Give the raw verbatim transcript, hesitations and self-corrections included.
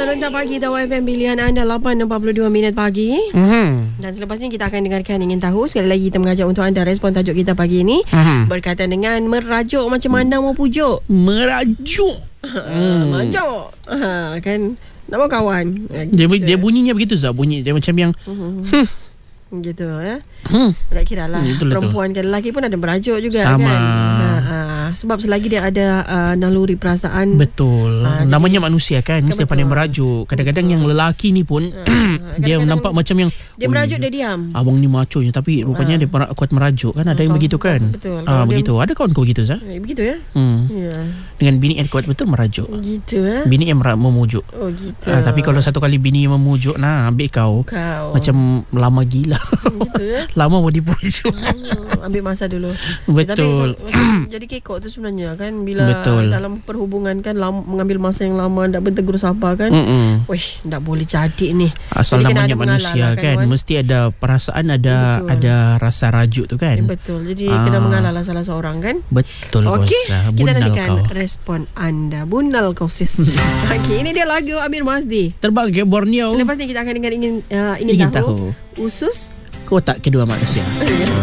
Rentang Pagi Tahu F M, pilihan anda lapan empat puluh dua minit pagi. Mm-hmm. Dan selepas ni kita akan dengarkan Ingin Tahu. Sekali lagi kita mengajak untuk anda respon tajuk kita pagi ini, Mm-hmm. berkaitan dengan merajuk macam mana mau pujuk. Merajuk. Hmm. Merajuk. Ha, kan nak mau kawan. Ha, Dia, gitu. dia bunyinya begitu Zah. Bunyi dia macam yang Hmm. hmm. Gitu ya. Hmm. Tak kira lah, Itulah perempuan ke lelaki pun ada merajuk juga. Sama. Kan ha, ha. Sebab selagi dia ada uh, naluri perasaan. Betul. Ah, Namanya jadi, manusia kan, mesti betul. pandai merajuk. Kadang-kadang Betul. yang lelaki ni pun dia kadang-kadang nampak macam yang dia "Oi, merajuk, dia diam. abang ni maconya, tapi rupanya Ah. dia pera- kuat merajuk kan. Ada yang Kalau- begitu kan. betul. Ah, Kalau dia- begitu. Ada kawan kau begitu Zah? Eh, begitu ya. Hmm. Ya. Dengan bini yang kuat betul merajuk. Gitu ya. Bini yang mera- memujuk. Oh gitu. Ah, tapi kalau satu kali bini yang memujuk, nah ambil kau kau macam lama gila. gitu ya. Lama mau dipujuk. Hmm, ambil masa dulu. Betul. Eh, tapi so, jadi kekok tu sebenarnya kan, bila Betul. dalam perhubungan kan lam, mengambil masa yang lama, tak bertegur sapa kan. Mm-mm. Wih, tak boleh jadi ni. Asal Jadi kena namanya ada mengalah manusia lah kan, Wan. mesti ada perasaan, ada Betul. ada rasa rajuk tu kan. Eh, betul. Jadi Ah. kena mengalah lah salah seorang kan. Betul. Okey, Rosa. kita Bunal nantikan kau. respon anda. Bunal kau sis. Okey, ini dia lagu Amir Mazdi. Terbang ke Borneo. Selepas ni kita akan dengar ingin uh, ingin, Ingin tahu, tahu usus kotak kedua manusia.